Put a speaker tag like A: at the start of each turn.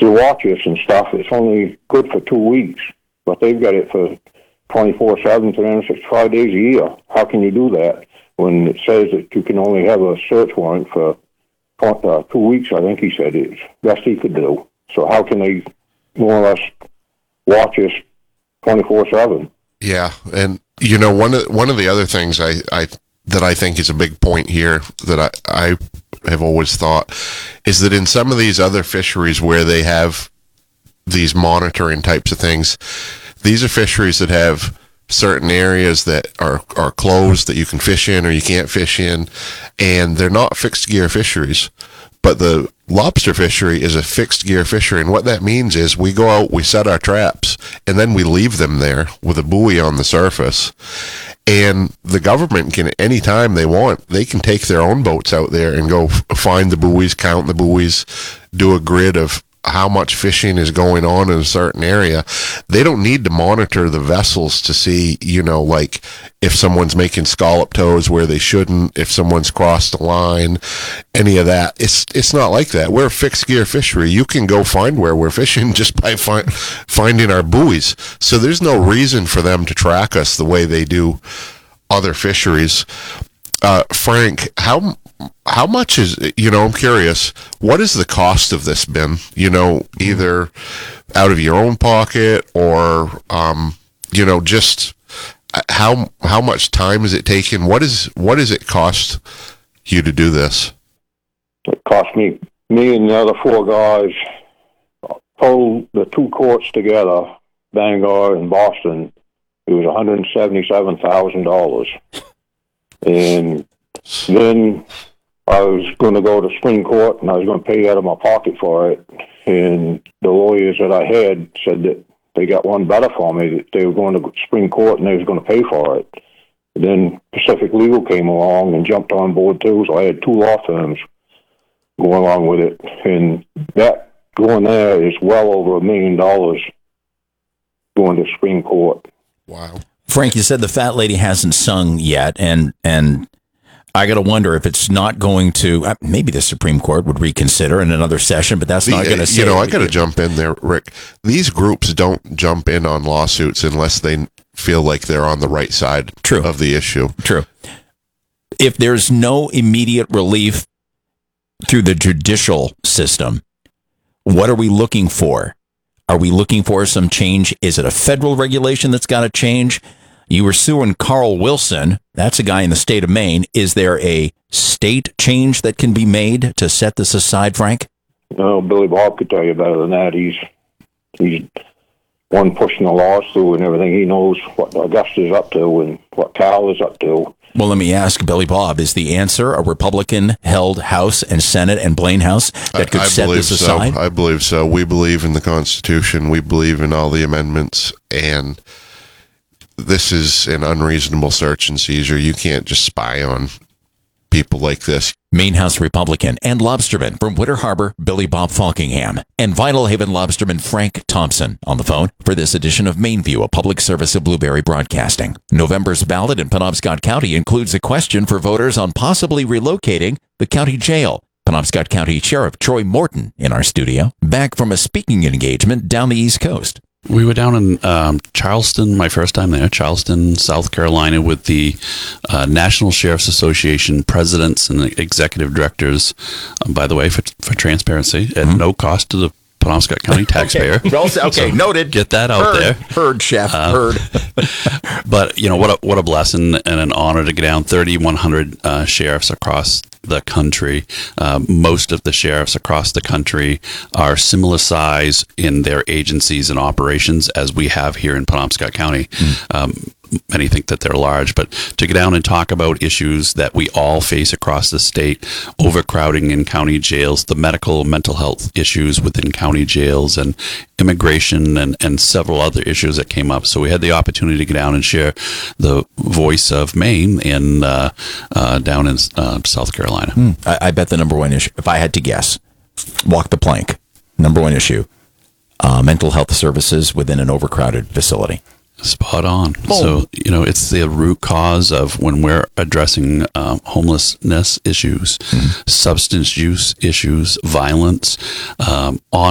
A: to watch us and stuff, it's only good for 2 weeks, but they've got it for 24/7, 365 days a year. How can you do that when it says that you can only have a search warrant for 2 weeks? I think he said it's best he could do. So how can they more or less watch us 24/7?
B: Yeah, and you know, one of the other things that I think is a big point here that I have always thought is that in some of these other fisheries where they have these monitoring types of things, these are fisheries that have certain areas that are closed that you can fish in or you can't fish in, and they're not fixed gear fisheries. But the lobster fishery is a fixed gear fishery, and what that means is we go out, we set our traps, and then we leave them there with a buoy on the surface. And the government can, anytime they want, they can take their own boats out there and go find the buoys, count the buoys, do a grid of how much fishing is going on in a certain area. They don't need to monitor the vessels to see, you know, like if someone's making scallop tows where they shouldn't, if someone's crossed the line, any of that. It's not like that. We're a fixed gear fishery. You can go find where we're fishing just by finding our buoys. So there's no reason for them to track us the way they do other fisheries. Frank, how much is, you know, I'm curious, what has the cost of this been, you know, either out of your own pocket or, you know, just how much time is it taking? What does it cost you to do this?
A: It cost me and the other 4 guys, total the 2 courts together, Bangor and Boston, it was $177,000. And then I was going to go to Supreme Court, and I was going to pay out of my pocket for it. And the lawyers that I had said that they got one better for me, that they were going to Supreme Court and they was going to pay for it. And then Pacific Legal came along and jumped on board too, so I had 2 law firms going along with it. And that going there is well over $1 million going to Supreme Court.
B: Wow.
C: Frank, you said the fat lady hasn't sung yet, and I got to wonder if it's not going to, maybe the Supreme Court would reconsider in another session, but that's not going to say.
B: You know, I got to jump in there, Rick. These groups don't jump in on lawsuits unless they feel like they're on the right side of the issue.
C: True. If there's no immediate relief through the judicial system, what are we looking for? Are we looking for some change? Is it a federal regulation that's got to change? You were suing Carl Wilson. That's a guy in the state of Maine. Is there a state change that can be made to set this aside, Frank?
A: No, Billy Bob could tell you better than that. He's one pushing the laws through and everything. He knows what Augusta's up to and what Cal is up to.
C: Well, let me ask Billy Bob, is the answer a Republican-held House and Senate and Blaine House that could set this aside?
B: I believe so. We believe in the Constitution. We believe in all the amendments, and this is an unreasonable search and seizure. You can't just spy on people like this.
C: Maine House Republican and lobsterman from Winter Harbor, Billy Bob Falkingham, and Vinyl Haven lobsterman Frank Thompson on the phone for this edition of Maine View, a public service of Blueberry Broadcasting. November's ballot in Penobscot County includes a question for voters on possibly relocating the county jail. Penobscot County Sheriff Troy Morton in our studio, back from a speaking engagement down the East Coast.
D: We were down in Charleston, my first time there, Charleston, South Carolina, with the National Sheriff's Association presidents and executive directors, by the way, for transparency, at no cost to the Penobscot County taxpayer.
C: Okay, so noted.
D: Get that out there.
C: Heard, Chef, heard.
D: But, you know, what a blessing and an honor to get down 3,100 sheriffs across the country. Most of the sheriffs across the country are similar size in their agencies and operations as we have here in Penobscot County. Many think that they're large, but to get down and talk about issues that we all face across the state, overcrowding in county jails, the mental health issues within county jails, and immigration and several other issues that came up. So we had the opportunity to get down and share the voice of Maine down in South Carolina.
C: I bet the number one issue, if I had to guess, walk the plank, number one issue, mental health services within an overcrowded facility.
D: Spot on. Boom. So, you know, it's the root cause of when we're addressing homelessness issues, substance use issues, violence, on